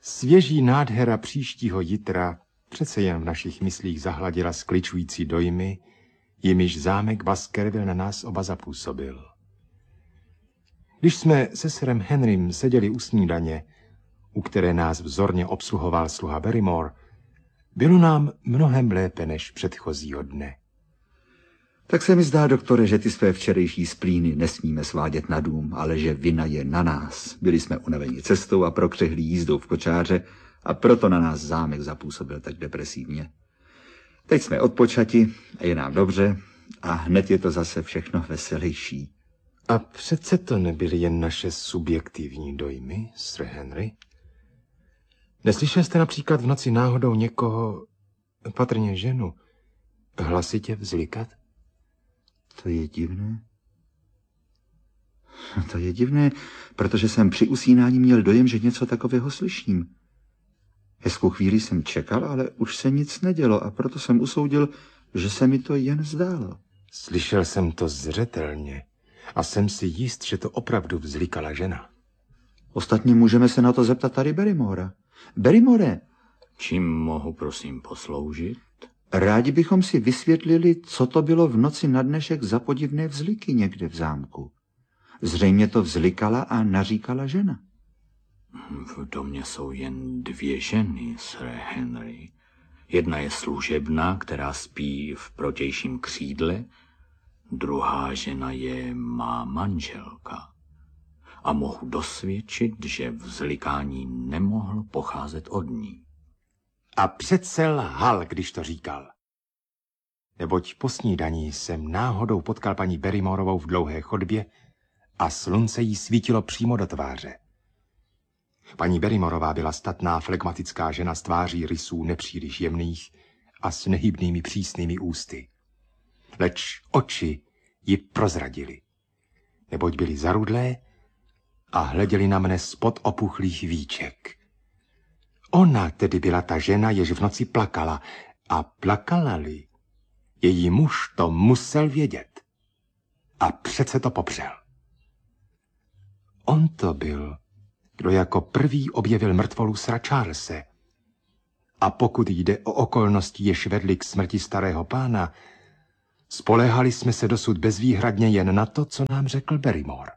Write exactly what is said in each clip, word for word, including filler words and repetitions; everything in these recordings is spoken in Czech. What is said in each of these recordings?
Svěží nádhera příštího jitra přece jen v našich myslích zahladila skličující dojmy, jimiž zámek Baskerville na nás oba zapůsobil. Když jsme se sirem Henrym seděli u snídaně, u které nás vzorně obsluhoval sluha Barrymore, bylo nám mnohem lépe než předchozího dne. Tak se mi zdá, doktore, že ty své včerejší splíny nesmíme svádět na dům, ale že vina je na nás. Byli jsme unaveni cestou a prokřehlí jízdou v kočáře a proto na nás zámek zapůsobil tak depresivně. Teď jsme odpočati a je nám dobře a hned je to zase všechno veselější. A přece to nebyly jen naše subjektivní dojmy, Sir Henry? Neslyšel jste například v noci náhodou někoho, patrně ženu, hlasitě vzlikat? To je divné. To je divné, protože jsem při usínání měl dojem, že něco takového slyším. Hezkou chvíli jsem čekal, ale už se nic nedělo a proto jsem usoudil, že se mi to jen zdálo. Slyšel jsem to zřetelně a jsem si jist, že to opravdu vzlikala žena. Ostatně můžeme se na to zeptat tady Barrymora. Barrymore! Čím mohu, prosím, posloužit? Rádi bychom si vysvětlili, co to bylo v noci na dnešek za podivné vzliky někde v zámku. Zřejmě to vzlikala a naříkala žena. V domě jsou jen dvě ženy, Sir Henry. Jedna je služebná, která spí v protějším křídle, druhá žena je má manželka. A mohu dosvědčit, že vzlikání nemohlo pocházet od ní. A přece lhal, když to říkal. Neboť po snídaní jsem náhodou potkal paní Barrymorovou v dlouhé chodbě a slunce jí svítilo přímo do tváře. Paní Barrymorová byla statná, flegmatická žena s tváří rysů nepříliš jemných a s nehybnými přísnými ústy. Leč oči ji prozradily, neboť byly zarudlé a hleděli na mne spod opuchlých víček. Ona tedy byla ta žena, jež v noci plakala, a plakala-li, její muž to musel vědět. A přece to popřel. On to byl, kdo jako prvý objevil mrtvolu sira Charlese. A pokud jde o okolnosti, jež vedly k smrti starého pána, spoléhali jsme se dosud bezvýhradně jen na to, co nám řekl Barrymore.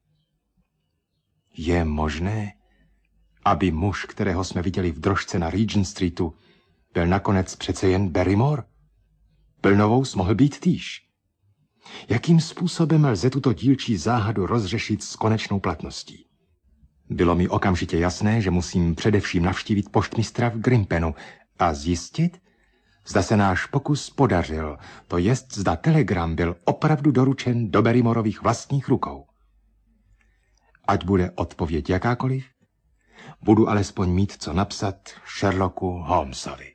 Je možné, aby muž, kterého jsme viděli v drožce na Regent Streetu, byl nakonec přece jen Barrymore? Plnovous mohl být týž. Jakým způsobem lze tuto dílčí záhadu rozřešit s konečnou platností? Bylo mi okamžitě jasné, že musím především navštívit poštmistra v Grimpenu a zjistit, zda se náš pokus podařil, to jest, zda telegram byl opravdu doručen do Barrymorových vlastních rukou. Ať bude odpověď jakákoliv, budu alespoň mít co napsat Sherlocku Holmesovi.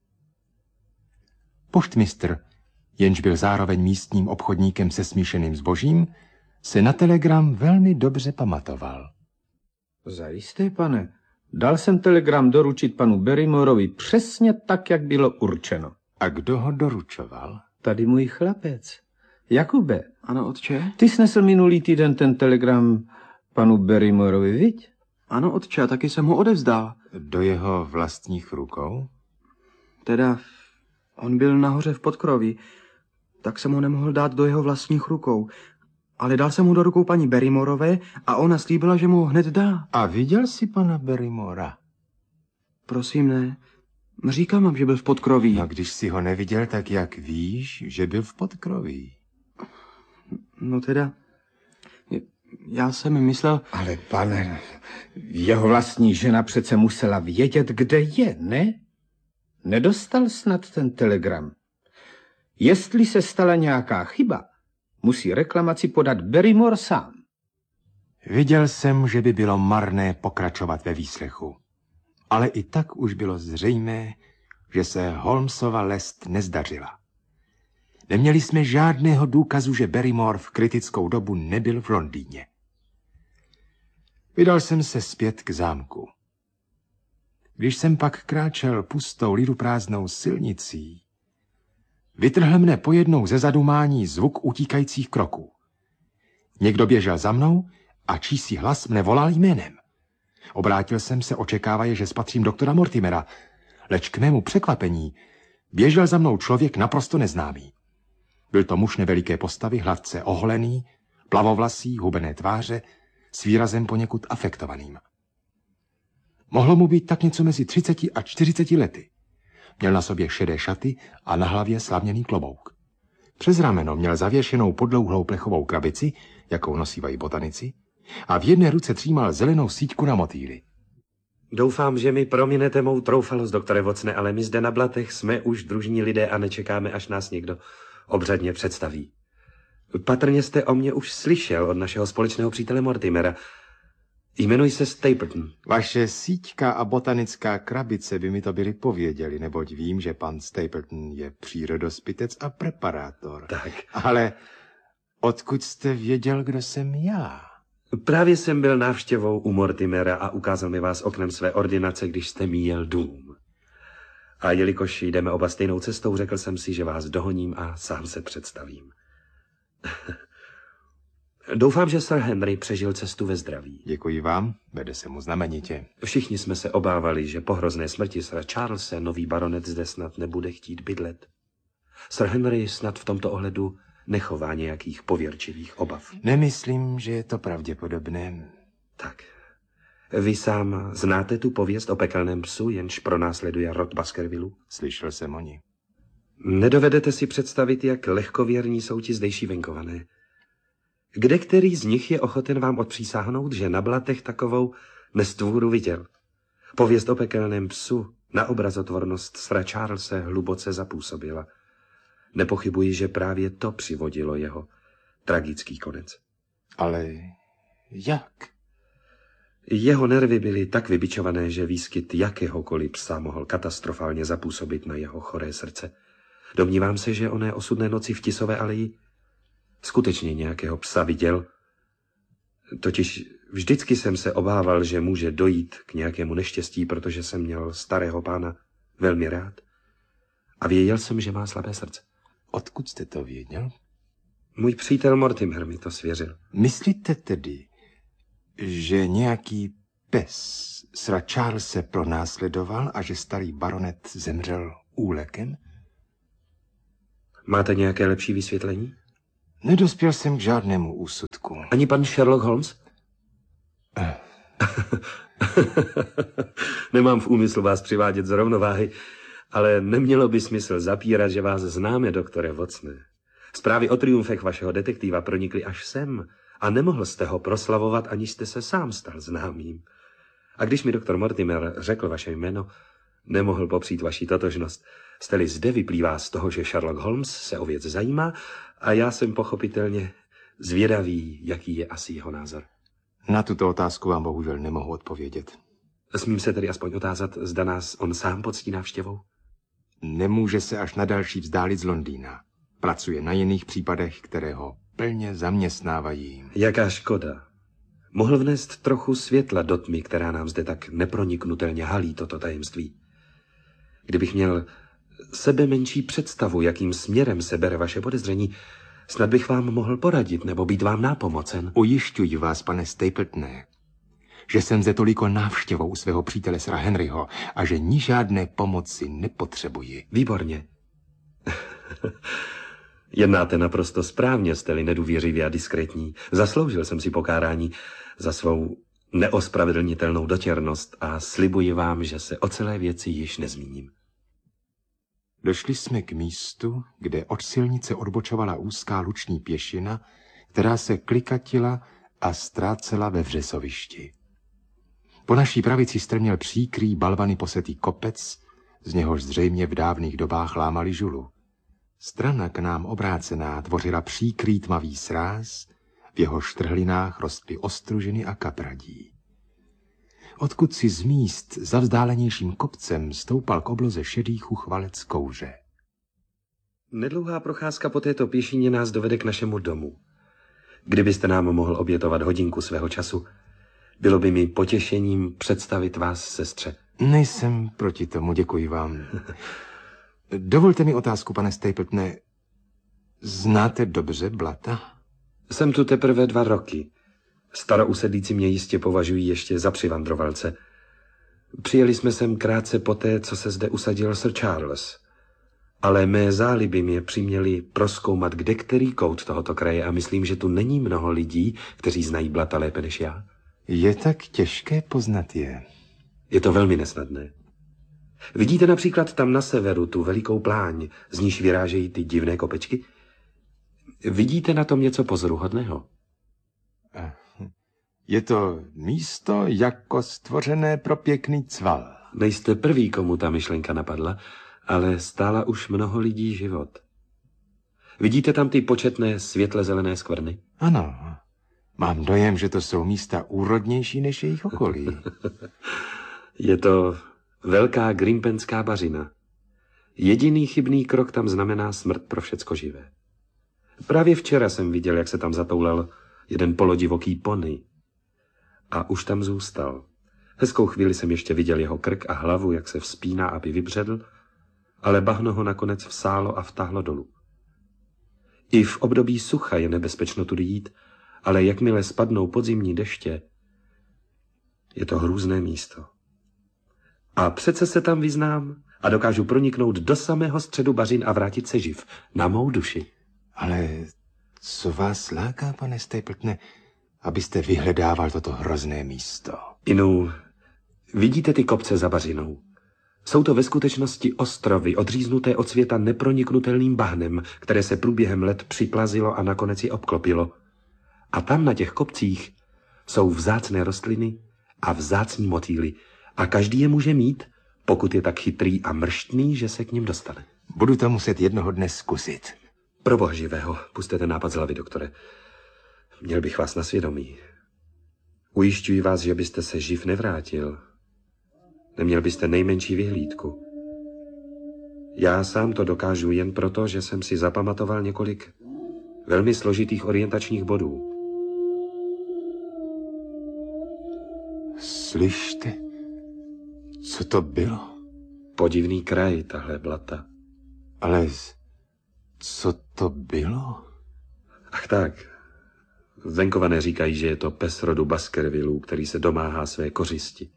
Poštmistr, jenž byl zároveň místním obchodníkem se smíšeným zbožím, se na telegram velmi dobře pamatoval. Zajisté, pane. Dal jsem telegram doručit panu Barrymorovi přesně tak, jak bylo určeno. A kdo ho doručoval? Tady můj chlapec. Jakube. Ano, otče? Ty snesl minulý týden ten telegram panu Barrymorovi, viď? Ano, otče, taky jsem ho odevzdal. Do jeho vlastních rukou? Teda, on byl nahoře v podkroví, tak jsem ho nemohl dát do jeho vlastních rukou. Ale dal jsem ho do rukou paní Barrymorové a ona slíbila, že mu ho hned dá. A viděl jsi pana Barrymora? Prosím, ne. Říkám vám, že byl v podkroví. No, když si ho neviděl, tak jak víš, že byl v podkroví? No teda, já jsem myslel... Ale pane, jeho vlastní žena přece musela vědět, kde je, ne? Nedostal snad ten telegram. Jestli se stala nějaká chyba, musí reklamaci podat Barrymore sám. Viděl jsem, že by bylo marné pokračovat ve výslechu. Ale i tak už bylo zřejmé, že se Holmesova lest nezdařila. Neměli jsme žádného důkazu, že Barrymore v kritickou dobu nebyl v Londýně. Vydal jsem se zpět k zámku. Když jsem pak kráčel pustou liduprázdnou silnicí, vytrhl mne pojednou ze zadumání zvuk utíkajících kroků. Někdo běžel za mnou a čísi hlas mne volal jménem. Obrátil jsem se, očekávaje, že spatřím doktora Mortimera, leč k mému překvapení běžel za mnou člověk naprosto neznámý. Byl to muž neveliké postavy, hladce oholený, plavovlasý, hubené tváře, s výrazem poněkud afektovaným. Mohlo mu být tak něco mezi třiceti a čtyřiceti lety. Měl na sobě šedé šaty a na hlavě slavněný klobouk. Přes rameno měl zavěšenou podlouhlou plechovou krabici, jakou nosívají botanici, a v jedné ruce třímal zelenou síťku na motýly. Doufám, že mi prominete mou troufalost, doktore Watsone, ale my zde na Blatech jsme už družní lidé a nečekáme, až nás někdo obřadně představí. Patrně jste o mě už slyšel od našeho společného přítele Mortimera. Jmenuji se Stapleton. Vaše síťka a botanická krabice by mi to byli pověděli, neboť vím, že pan Stapleton je přírodospitec a preparátor. Tak. Ale odkud jste věděl, kdo jsem já? Právě jsem byl návštěvou u Mortimera a ukázal mi vás oknem své ordinace, když jste míjel dům. A jelikož jdeme oba stejnou cestou, řekl jsem si, že vás dohoním a sám se představím. Doufám, že Sir Henry přežil cestu ve zdraví. Děkuji vám, vede se mu znamenitě. Všichni jsme se obávali, že po hrozné smrti Sira Charlese nový baronet zde snad nebude chtít bydlet. Sir Henry snad v tomto ohledu nechová nějakých pověrčivých obav. Nemyslím, že je to pravděpodobné. Tak. Vy sám znáte tu pověst o pekelném psu, jenž pronásleduje rod Baskervillu? Slyšel jsem o ní. Nedovedete si představit, jak lehkověrní jsou ti zdejší venkované. Kde který z nich je ochoten vám odpřísáhnout, že na Blatech takovou nestvůru viděl? Pověst o pekelném psu na obrazotvornost Sira Charlese hluboce zapůsobila. Nepochybuji, že právě to přivodilo jeho tragický konec. Ale jak? Jeho nervy byly tak vybičované, že výskyt jakéhokoliv psa mohl katastrofálně zapůsobit na jeho choré srdce. Domnívám se, že oné osudné noci v Tisové aleji skutečně nějakého psa viděl. Totiž vždycky jsem se obával, že může dojít k nějakému neštěstí, protože jsem měl starého pána velmi rád. A věděl jsem, že má slabé srdce. Odkud jste to věděl? Můj přítel Mortimer mi to svěřil. Myslíte tedy, že nějaký pes Sira Charlese pronásledoval a že starý baronet zemřel úlekem? Máte nějaké lepší vysvětlení? Nedospěl jsem k žádnému úsudku. Ani pan Sherlock Holmes? Eh. Nemám v úmyslu vás přivádět z rovnováhy, ale nemělo by smysl zapírat, že vás známe, doktore Watsone. Zprávy o triumfech vašeho detektiva pronikly až sem a nemohl jste ho proslavovat, aniž jste se sám stal známým. A když mi doktor Mortimer řekl vaše jméno, nemohl popřít vaši totožnost. Jste-li zde, vyplývá z toho, že Sherlock Holmes se o věc zajímá a já jsem pochopitelně zvědavý, jaký je asi jeho názor. Na tuto otázku vám bohužel nemohu odpovědět. Smím se tedy aspoň otázat, zda nás on sám poctí návštěvou? Nemůže se až na další vzdálit z Londýna. Pracuje na jiných případech, které ho plně zaměstnávají. Jaká škoda. Mohl vnést trochu světla do tmy, která nám zde tak neproniknutelně halí toto tajemství. Kdybych měl sebe menší představu, jakým směrem se bere vaše podezření, snad bych vám mohl poradit nebo být vám nápomocen. Ujišťuji vás, pane Stapletone, že jsem zde toliko návštěvou svého přítele Sira Henryho a že ni žádné pomoci nepotřebuji. Výborně. Jednáte naprosto správně, jste-li nedůvěřivý a diskrétní. Zasloužil jsem si pokárání za svou neospravedlnitelnou dotěrnost a slibuji vám, že se o celé věci již nezmíním. Došli jsme k místu, kde od silnice odbočovala úzká luční pěšina, která se klikatila a ztrácela ve vřesovišti. Po naší pravici strměl příkrý balvany posetý kopec, z něhož zřejmě v dávných dobách lámali žulu. Strana k nám obrácená tvořila příkrý tmavý sráz, v jeho štrhlinách rostly ostružiny a kapradí. Odkud si z míst za vzdálenějším kopcem stoupal k obloze šedý chuchvalec kouře. Nedlouhá procházka po této pěšině nás dovede k našemu domu. Kdybyste nám mohl obětovat hodinku svého času, bylo by mi potěšením představit vás sestře. Nejsem proti tomu, děkuji vám. Dovolte mi otázku, pane Stapletone. Znáte dobře Blata? Jsem tu teprve dva roky. Starousedlíci mě jistě považují ještě za přivandrovalce. Přijeli jsme sem krátce poté, co se zde usadil Sir Charles. Ale mé záliby mě přiměly prozkoumat kde který kout tohoto kraje a myslím, že tu není mnoho lidí, kteří znají Blata lépe než já. Je tak těžké poznat je. Je to velmi nesnadné. Vidíte například tam na severu tu velikou pláň, z níž vyrážejí ty divné kopečky? Vidíte na tom něco pozoruhodného? Je to místo jako stvořené pro pěkný cval. Nejste prvý, komu ta myšlenka napadla, ale stála už mnoho lidí život. Vidíte tam ty početné světle zelené skvrny? Ano, mám dojem, že to jsou místa úrodnější než jejich okolí. Je to velká grimpenská bařina. Jediný chybný krok tam znamená smrt pro všecko živé. Právě včera jsem viděl, jak se tam zatoulal jeden polodivoký pony. A už tam zůstal. Hezkou chvíli jsem ještě viděl jeho krk a hlavu, jak se vzpíná, aby vybředl, ale bahno ho nakonec vsálo a vtáhlo dolů. I v období sucha je nebezpečno tudy jít, ale jakmile spadnou podzimní deště, je to hrůzné místo. A přece se tam vyznám a dokážu proniknout do samého středu bažin a vrátit se živ, na mou duši. Ale co vás láká, pane Stapletone, abyste vyhledával toto hrozné místo? Inu, vidíte ty kopce za bažinou? Jsou to ve skutečnosti ostrovy, odříznuté od světa neproniknutelným bahnem, které se průběhem let připlazilo a nakonec je obklopilo. A tam na těch kopcích jsou vzácné rostliny a vzácní motýly. A každý je může mít, pokud je tak chytrý a mrštný, že se k ním dostane. Budu to muset jednoho dne zkusit. Pro boha živého, pusťte ten nápad z hlavy, doktore. Měl bych vás na svědomí. Ujišťuji vás, že byste se živ nevrátil. Neměl byste nejmenší vyhlídku. Já sám to dokážu jen proto, že jsem si zapamatoval několik velmi složitých orientačních bodů. Slyšte, co to bylo? Podivný kraj, tahle Blata. Ale co to bylo? Ach tak, venkované říkají, že je to pes rodu Baskervillů, který se domáhá své kořisti.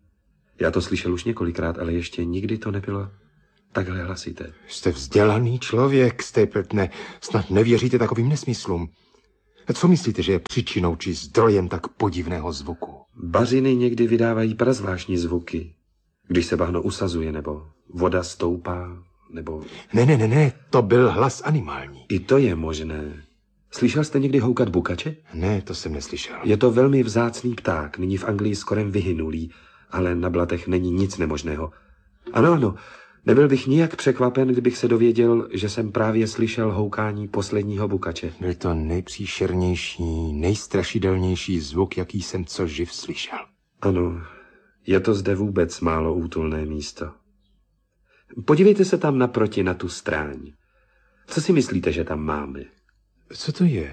Já to slyšel už několikrát, ale ještě nikdy to nebylo takhle hlasité. Jste vzdělaný člověk, Stapletone, snad nevěříte takovým nesmyslům. Co myslíte, že je příčinou či zdrojem tak podivného zvuku? Bažiny někdy vydávají prazvláštní zvuky, když se bahno usazuje, nebo voda stoupá, nebo... Ne, ne, ne, ne, to byl hlas animální. I to je možné. Slyšel jste někdy houkat bukače? Ne, to jsem neslyšel. Je to velmi vzácný pták, nyní v Anglii skorem vyhynulý, ale na Blatech není nic nemožného. Ano, ano, nebyl bych nijak překvapen, kdybych se dověděl, že jsem právě slyšel houkání posledního bukače. Byl to nejpříšernější, nejstrašidelnější zvuk, jaký jsem co živ slyšel. Ano, je to zde vůbec málo útulné místo. Podívejte se tam naproti na tu stráň. Co si myslíte, že tam máme? Co to je?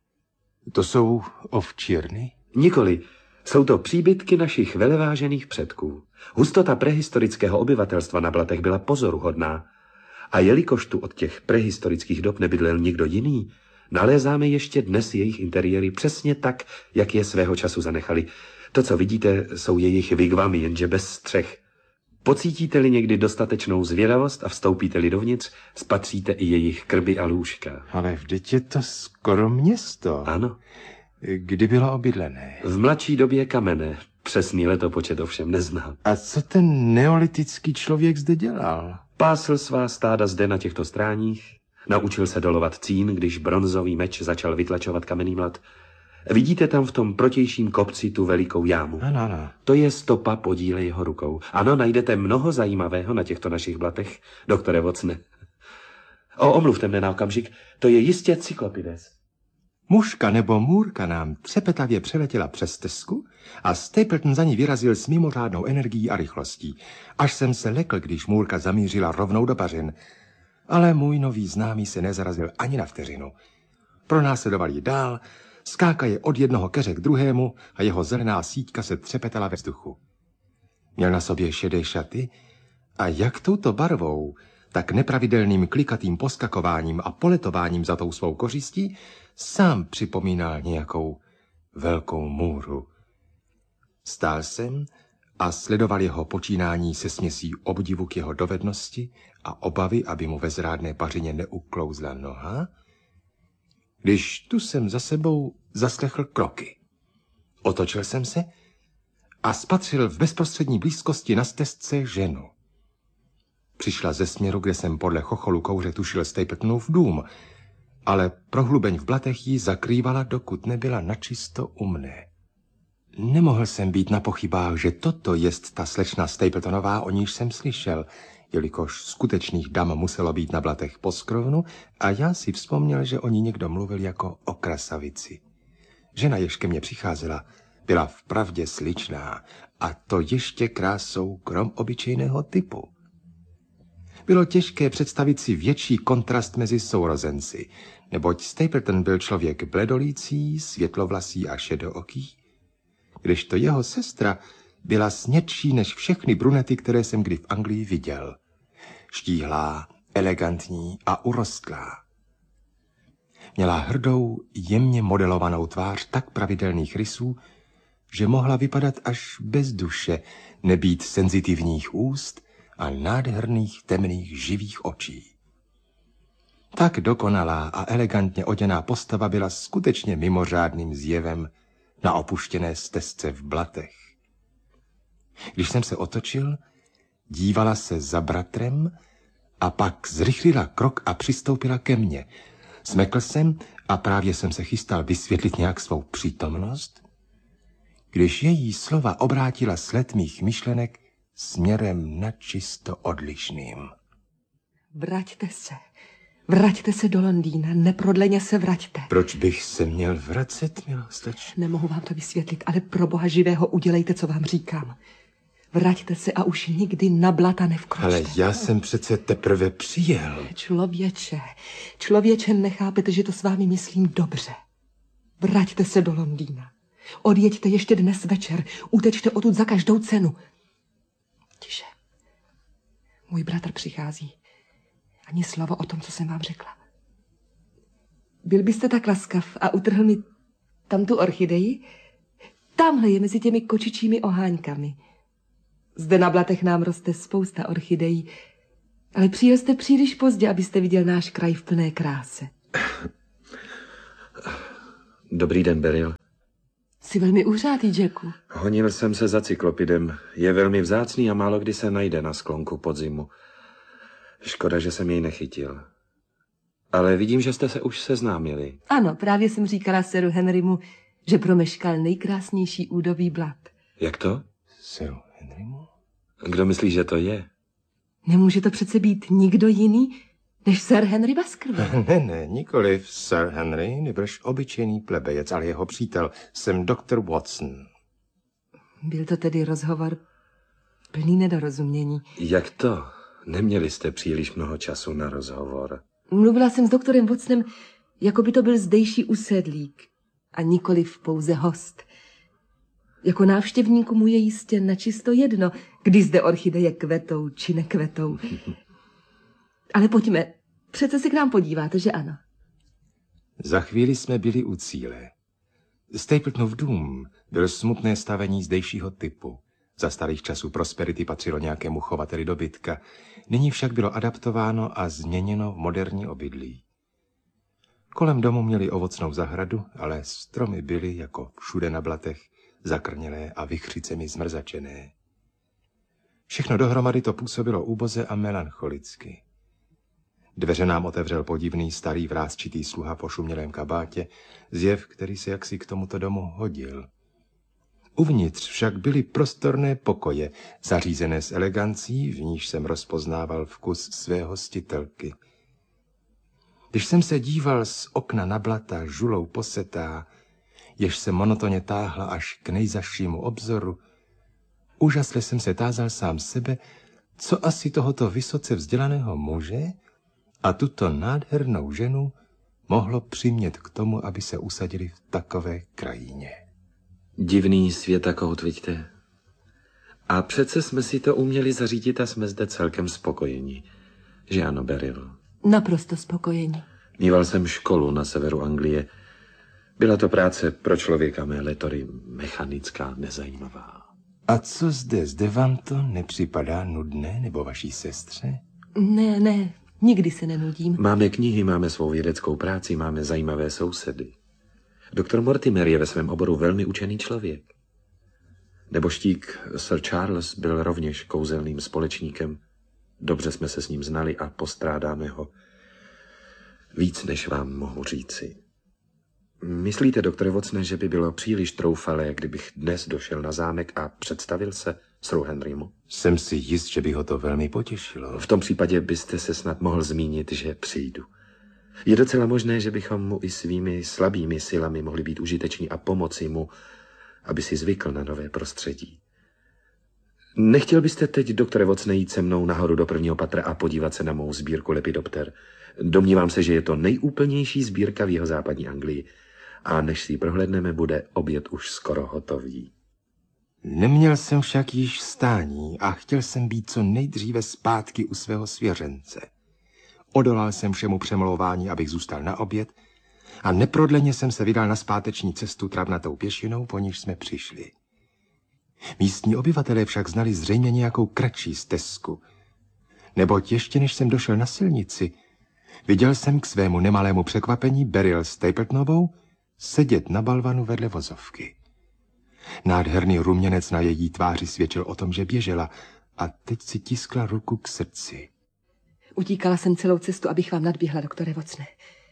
To jsou ovčírny? Nikoli. Jsou to příbytky našich velevážených předků. Hustota prehistorického obyvatelstva na Blatech byla pozoruhodná. A jelikož tu od těch prehistorických dob nebydlel nikdo jiný, nalézáme ještě dnes jejich interiéry přesně tak, jak je svého času zanechali. To, co vidíte, jsou jejich vigvamy, jenže bez střech. Pocítíte-li někdy dostatečnou zvědavost a vstoupíte-li dovnitř, spatříte i jejich krby a lůžka. Ale vždyť je to skoro město. Ano. Kdy bylo obydlené? V mladší době kamenné. Přesný letopočet ovšem neznám. A co ten neolitický člověk zde dělal? Pásl svá stáda zde na těchto stráních, naučil se dolovat cín, když bronzový meč začal vytlačovat kamenný mlad. Vidíte tam v tom protějším kopci tu velikou jámu? Ano, ano. To je stopa podíle jeho rukou. Ano, najdete mnoho zajímavého na těchto našich Blatech, doktore Watsone. O, omluvte mne na okamžik, to je jistě Cyklopides. Muška nebo můrka nám třepetavě přeletěla přes stezku a Stapleton za ní vyrazil s mimořádnou energií a rychlostí, až jsem se lekl, když můrka zamířila rovnou do bažin. Ale můj nový známý se nezarazil ani na vteřinu. Pronásledoval ji dál, skákaje od jednoho keře k druhému a jeho zelená síťka se třepetala ve vzduchu. Měl na sobě šedé šaty a jak touto barvou, tak nepravidelným klikatým poskakováním a poletováním za tou svou kořistí sám připomínal nějakou velkou můru. Stál jsem a sledoval jeho počínání se směsí obdivu k jeho dovednosti a obavy, aby mu ve zrádné pařině neuklouzla noha, když tu jsem za sebou zaslechl kroky. Otočil jsem se a spatřil v bezprostřední blízkosti na stezce ženu. Přišla ze směru, kde jsem podle chocholu kouře tušil Stapletonův dům, ale prohlubeň v blatech ji zakrývala, dokud nebyla načisto u mne. Nemohl jsem být na pochybách, že toto jest ta slečna Stapletonová, o níž jsem slyšel, jelikož skutečných dam muselo být na blatech poskrovnu a já si vzpomněl, že o ní někdo mluvil jako o krasavici. Žena, jež ke mně přicházela, byla vpravdě sličná a to ještě krásou krom obyčejného typu. Bylo těžké představit si větší kontrast mezi sourozenci, neboť Stapleton byl člověk bledolící, světlovlasý a šedooký, kdežto jeho sestra byla snědší než všechny brunety, které jsem kdy v Anglii viděl. Štíhlá, elegantní a urostlá. Měla hrdou, jemně modelovanou tvář tak pravidelných rysů, že mohla vypadat až bez duše, nebýt senzitivních úst a nádherných temných živých očí. Tak dokonalá a elegantně oděná postava byla skutečně mimořádným zjevem na opuštěné stezce v blatech. Když jsem se otočil, dívala se za bratrem a pak zrychlila krok a přistoupila ke mně. Smekl jsem a právě jsem se chystal vysvětlit nějak svou přítomnost, když její slova obrátila sled mých myšlenek směrem načisto odlišným. Vraťte se. Vraťte se do Londýna, neprodleně se vraťte. Proč bych se měl vracet, milá slečno? Nemohu vám to vysvětlit, ale pro Boha živého udělejte, co vám říkám. Vraťte se a už nikdy na blata nevkročte. Ale já jsem přece teprve přijel. Člověče, člověče, nechápete, že to s vámi myslím dobře. Vraťte se do Londýna. Odjeďte ještě dnes večer. Utečte odtud za každou cenu. Tiše. Můj bratr přichází. Ani slovo o tom, co jsem vám řekla. Byl byste tak laskav a utrhl mi tam tu orchideji? Tamhle je mezi těmi kočičími oháňkami. Zde na blatech nám roste spousta orchidejí, ale přijel jste příliš pozdě, abyste viděl náš kraj v plné kráse. Dobrý den, Beryl. Jsi velmi uhřátý, Jacku. Honil jsem se za cyklopidem. Je velmi vzácný a málo kdy se najde na sklonku podzimu. Škoda, že jsem jej nechytil. Ale vidím, že jste se už seznámili. Ano, právě jsem říkala seru Henrymu, že promeškal nejkrásnější údobí blat. Jak to? Seru Henrymu? Kdo myslí, že to je? Nemůže to přece být nikdo jiný než Sir Henry Baskerville. Ne, ne, nikoliv Sir Henry, nebrž obyčejný plebejec, ale jeho přítel, jsem doktor Watson. Byl to tedy rozhovor plný nedorozumění. Jak to? Neměli jste příliš mnoho času na rozhovor. Mluvila jsem s doktorem Watsonem, jako by to byl zdejší usedlík a nikoliv pouze host. Jako návštěvníku mu je jistě načisto jedno, kdy zde orchideje kvetou či nekvetou. Ale pojďme, přece se k nám podíváte, že ano? Za chvíli jsme byli u cíle. Stapletonův dům byl smutné stavení zdejšího typu. Za starých časů prosperity patřilo nějakému chovateli dobytka. Nyní však bylo adaptováno a změněno v moderní obydlí. Kolem domu měli ovocnou zahradu, ale stromy byly, jako všude na blatech, zakrnělé a vychřicemi zmrzačené. Všechno dohromady to působilo úboze a melancholicky. Dveře nám otevřel podivný starý vrásčitý sluha po šumělém kabátě, zjev, který se jaksi k tomuto domu hodil. Uvnitř však byly prostorné pokoje, zařízené s elegancí, v níž jsem rozpoznával vkus své hostitelky. Když jsem se díval z okna na blata žulou posetá, jež se monotonně táhla až k nejzašímu obzoru, úžasle jsem se tázal sám sebe, co asi tohoto vysoce vzdělaného muže a tuto nádhernou ženu mohlo přimět k tomu, aby se usadili v takové krajině. Divný světakout, vidíte. A přece jsme si to uměli zařídit a jsme zde celkem spokojeni. Že ano, Beryl? Naprosto spokojeni. Míval jsem školu na severu Anglie. Byla to práce pro člověka mé letory mechanická, nezajímavá. A co zde? Zde vám to nepřipadá nudné, nebo vaší sestře? Ne, ne, nikdy se nenudím. Máme knihy, máme svou vědeckou práci, máme zajímavé sousedy. Doktor Mortimer je ve svém oboru velmi učený člověk. Neboštík Sir Charles byl rovněž kouzelným společníkem. Dobře jsme se s ním znali a postrádáme ho víc, než vám mohu říci. Myslíte, doktore Watsone, že by bylo příliš troufalé, kdybych dnes došel na zámek a představil se Sru Henrymu? Jsem si jist, že by ho to velmi potěšilo. V tom případě byste se snad mohl zmínit, že přijdu. Je docela možné, že bychom mu i svými slabými silami mohli být užiteční a pomoci mu, aby si zvykl na nové prostředí. Nechtěl byste teď, doktore Watsone, jít se mnou nahoru do prvního patra a podívat se na mou sbírku Lepidopter? Domnívám se, že je to nejúplnější sbírka v jeho západní Anglii. A než si ji prohlédneme, bude oběd už skoro hotový. Neměl jsem však již stání a chtěl jsem být co nejdříve zpátky u svého svěřence. Odolal jsem všemu přemlouvání, abych zůstal na oběd, a neprodleně jsem se vydal na zpáteční cestu travnatou pěšinou, po níž jsme přišli. Místní obyvatelé však znali zřejmě nějakou kratší stezku, neboť ještě než jsem došel na silnici, viděl jsem k svému nemalému překvapení Beryl Stapletonovou sedět na balvanu vedle vozovky. Nádherný ruměnec na její tváři svědčil o tom, že běžela, a teď si tiskla ruku k srdci. Utíkala jsem celou cestu, abych vám nadběhla, doktore Watsone.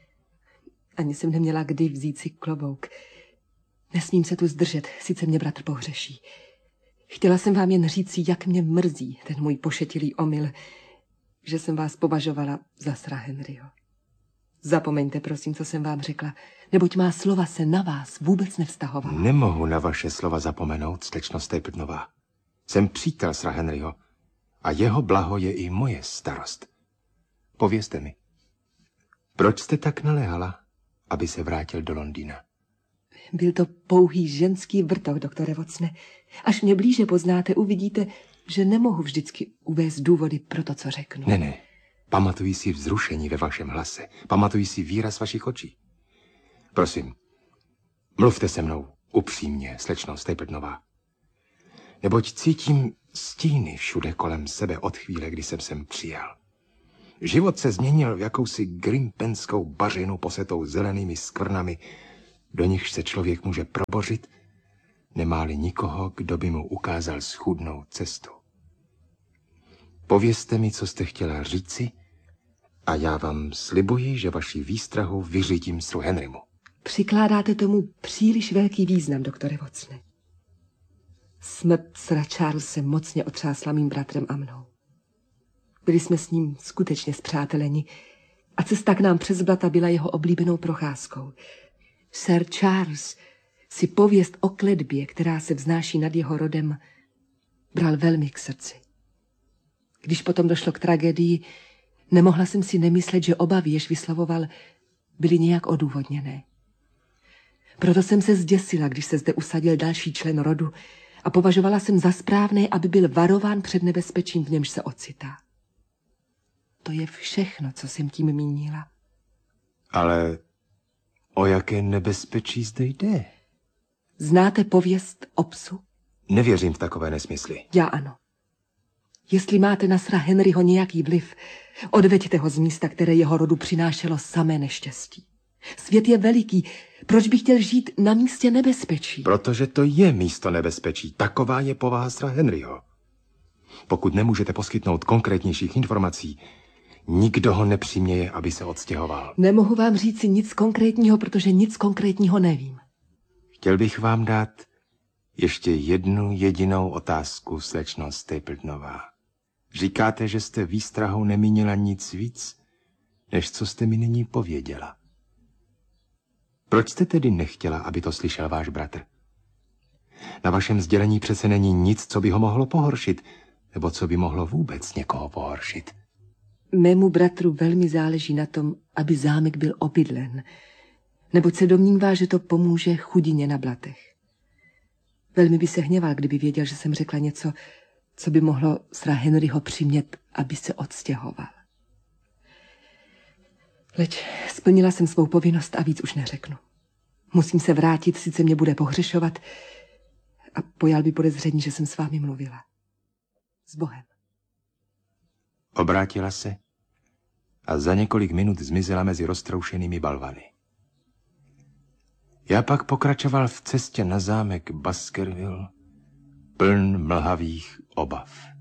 Ani jsem neměla kdy vzít si klobouk. Nesmím se tu zdržet, sice mě bratr pohřeší. Chtěla jsem vám jen říci, jak mě mrzí ten můj pošetilý omyl, že jsem vás považovala za Sra Henryho. Zapomeňte, prosím, co jsem vám řekla, neboť má slova se na vás vůbec nevztahovala. Nemohu na vaše slova zapomenout, slečno Stapletonová. Jsem přítel Sra Henryho a jeho blaho je i moje starost. Povězte mi, proč jste tak naléhala, aby se vrátil do Londýna? Byl to pouhý ženský vrtok, doktore Watsone. Až mě blíže poznáte, uvidíte, že nemohu vždycky uvést důvody pro to, co řeknu. Ne, ne. Pamatuji si vzrušení ve vašem hlase. Pamatuji si výraz vašich očí. Prosím, mluvte se mnou upřímně, slečno Stapletonová. Neboť cítím stíny všude kolem sebe od chvíle, kdy jsem sem přijel. Život se změnil v jakousi grimpenskou bařinu posetou zelenými skvrnami, do nichž se člověk může probořit, nemá-li nikoho, kdo by mu ukázal schůdnou cestu. Povězte mi, co jste chtěla říci, a já vám slibuji, že vaši výstrahu vyřídím Sru Henrymu. Přikládáte tomu příliš velký význam, doktore Watsone. Smrt Sira Charlese mocně otřásla mým bratrem a mnou. Byli jsme s ním skutečně spřáteleni a cesta k nám přes blata byla jeho oblíbenou procházkou. Sir Charles si pověst o kletbě, která se vznáší nad jeho rodem, bral velmi k srdci. Když potom došlo k tragédii, nemohla jsem si nemyslet, že obavy, jež vyslovoval, byly nějak odůvodněné. Proto jsem se zděsila, když se zde usadil další člen rodu a považovala jsem za správné, aby byl varován před nebezpečím, v němž se ocitá. To je všechno, co jsem tím mínila. Ale o jaké nebezpečí zde jde? Znáte pověst o psu? Nevěřím v takové nesmysly. Já ano. Jestli máte na Sra Henryho nějaký vliv, odveďte ho z místa, které jeho rodu přinášelo samé neštěstí. Svět je veliký, proč bych chtěl žít na místě nebezpečí? Protože to je místo nebezpečí. Taková je povaha Sra Henryho. Pokud nemůžete poskytnout konkrétnějších informací, nikdo ho nepřiměje, aby se odstěhoval. Nemohu vám říci nic konkrétního, protože nic konkrétního nevím. Chtěl bych vám dát ještě jednu jedinou otázku, slečno Stapletonová. Říkáte, že jste výstrahou nemínila nic víc, než co jste mi nyní pověděla. Proč jste tedy nechtěla, aby to slyšel váš bratr? Na vašem sdělení přece není nic, co by ho mohlo pohoršit, nebo co by mohlo vůbec někoho pohoršit. Mému bratru velmi záleží na tom, aby zámek byl obydlen, neboť se domnívá, že to pomůže chudině na blatech. Velmi by se hněval, kdyby věděl, že jsem řekla něco, co by mohlo Sra Henryho přimět, aby se odstěhoval. Leč splnila jsem svou povinnost a víc už neřeknu. Musím se vrátit, sice mě bude pohřešovat a pojal by podezření, že jsem s vámi mluvila. S Bohem. Obrátila se a za několik minut zmizela mezi roztroušenými balvany. Já pak pokračoval v cestě na zámek Baskerville, pln mlhavých obav.